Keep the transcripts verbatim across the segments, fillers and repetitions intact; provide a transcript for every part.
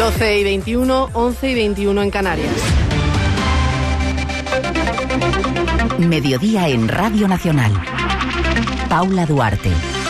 doce y veintiuno, once y veintiuno en Canarias. Mediodía en Radio Nacional. Paula Duarte.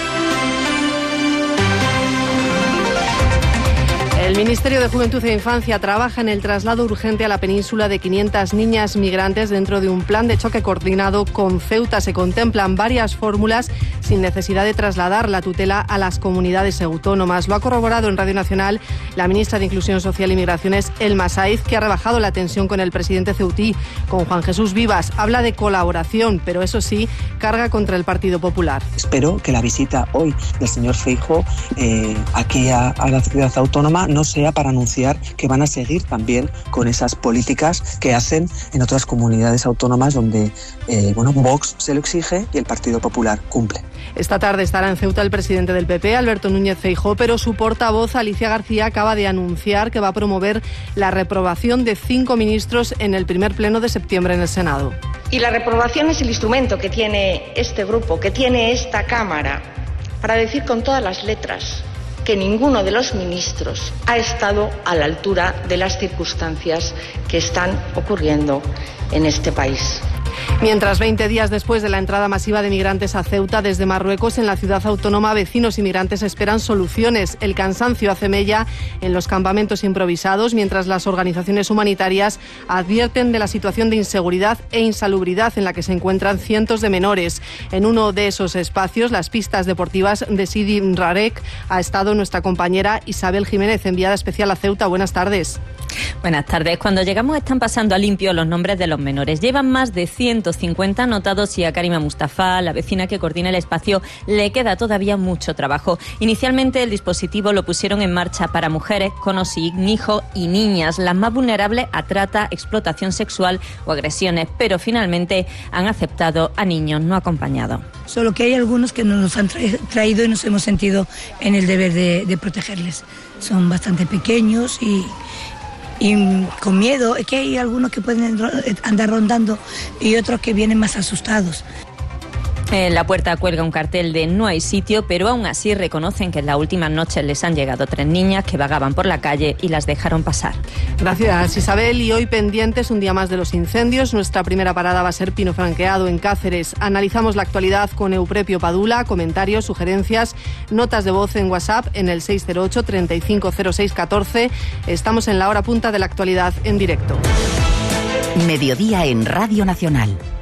El Ministerio de Juventud e Infancia trabaja en el traslado urgente a la península de quinientas niñas migrantes dentro de un plan de choque coordinado con Ceuta. Se contemplan varias fórmulas sin necesidad de trasladar la tutela a las comunidades autónomas. Lo ha corroborado en Radio Nacional la ministra de Inclusión Social y Migraciones, Elma Saiz, que ha rebajado la tensión con el presidente ceutí, con Juan Jesús Vivas. Habla de colaboración, pero eso sí, carga contra el Partido Popular. Espero que la visita hoy del señor Feijóo eh, aquí a, a la ciudad autónoma no sea para anunciar que van a seguir también con esas políticas que hacen en otras comunidades autónomas donde eh, bueno, Vox se lo exige y el Partido Popular cumple. Esta tarde estará en Ceuta el presidente del P P, Alberto Núñez Feijóo, pero su portavoz, Alicia García, acaba de anunciar que va a promover la reprobación de cinco ministros en el primer pleno de septiembre en el Senado. Y la reprobación es el instrumento que tiene este grupo, que tiene esta Cámara, para decir con todas las letras que ninguno de los ministros ha estado a la altura de las circunstancias que están ocurriendo en este país. Mientras, veinte días después de la entrada masiva de migrantes a Ceuta desde Marruecos, en la ciudad autónoma, vecinos y migrantes esperan soluciones. El cansancio hace mella en los campamentos improvisados, mientras las organizaciones humanitarias advierten de la situación de inseguridad e insalubridad en la que se encuentran cientos de menores. En uno de esos espacios, las pistas deportivas de Sidi Rarek, ha estado nuestra compañera Isabel Jiménez, enviada especial a Ceuta. Buenas tardes. Buenas tardes. Cuando llegamos están pasando a limpio los nombres de los menores. Llevan más de ciento cincuenta anotados y a Karima Mustafa, la vecina que coordina el espacio, le queda todavía mucho trabajo. Inicialmente el dispositivo lo pusieron en marcha para mujeres con o sin hijos y niñas, las más vulnerables a trata, explotación sexual o agresiones, pero finalmente han aceptado a niños no acompañados. Solo que hay algunos que nos han traído y nos hemos sentido en el deber de, de protegerles. Son bastante pequeños y... y con miedo. Es que hay algunos que pueden andar rondando y otros que vienen más asustados. En la puerta cuelga un cartel de no hay sitio, pero aún así reconocen que en las últimas noches les han llegado tres niñas que vagaban por la calle y las dejaron pasar. Gracias, Isabel. Y hoy pendientes un día más de los incendios. Nuestra primera parada va a ser Pino Franqueado, en Cáceres. Analizamos la actualidad con Euprepio Padula. Comentarios, sugerencias, notas de voz en WhatsApp en el seis cero ocho, treinta y cinco cero seis, catorce. Estamos en la hora punta de la actualidad en directo. Mediodía en Radio Nacional.